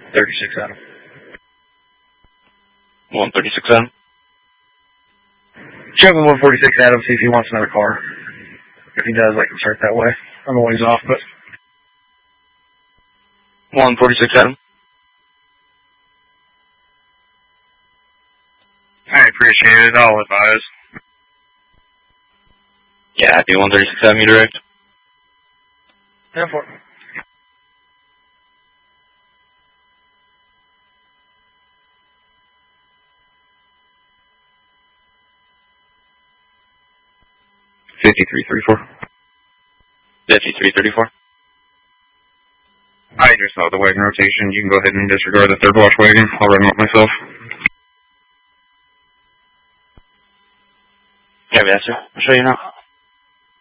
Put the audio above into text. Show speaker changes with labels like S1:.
S1: 36 Adam.
S2: 136 Adam.
S1: Check with 146 Adam, see if he wants another car. If he does, I can start that way. I'm always off, but...
S2: 146 Adam.
S3: I appreciate it. I'll advise.
S2: Yeah, happy 136 Adam, you direct.
S1: Yeah, for it.
S2: $53.34.
S3: I just saw the wagon rotation. You can go ahead and disregard the third wash wagon. I'll run them up myself.
S2: Yeah, yes, sir. I'll show you now.